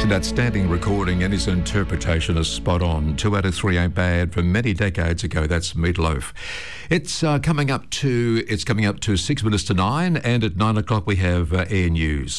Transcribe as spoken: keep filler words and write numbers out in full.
an outstanding recording and his interpretation is spot on. Two out of three ain't bad from many decades ago. That's Meatloaf. It's uh, coming up to it's coming up to six minutes to nine, and at nine o'clock we have uh, Air News.